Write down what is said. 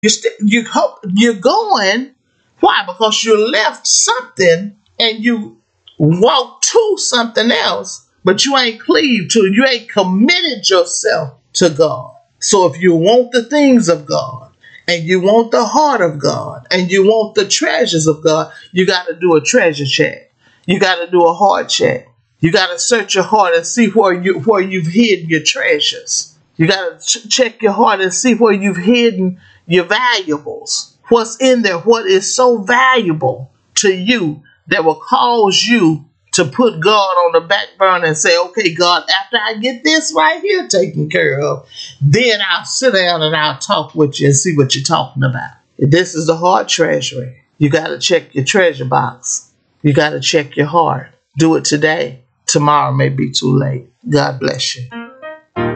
You hope you're going. Why? Because you left something and you walked to something else, but you ain't cleaved to it. You ain't committed yourself to God. So if you want the things of God and you want the heart of God and you want the treasures of God, you got to do a treasure check. You got to do a heart check. You got to search your heart and see where you've hidden your treasures. You got to check your heart and see where you've hidden your valuables. What's in there? What is so valuable to you that will cause you to put God on the back burner and say, okay, God, after I get this right here taken care of, then I'll sit down and I'll talk with you and see what you're talking about. This is the heart treasury. You got to check your treasure box. You got to check your heart. Do it today. Tomorrow may be too late. God bless you.